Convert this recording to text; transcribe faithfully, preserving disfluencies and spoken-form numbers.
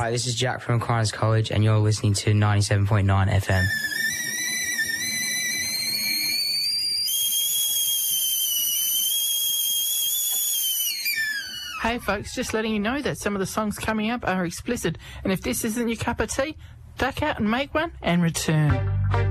Hi, this is Jack from Aquinas College, and you're listening to ninety-seven point nine F M. Hey folks, just letting you know that some of the songs coming up are explicit, and if this isn't your cup of tea, duck out and make one and return.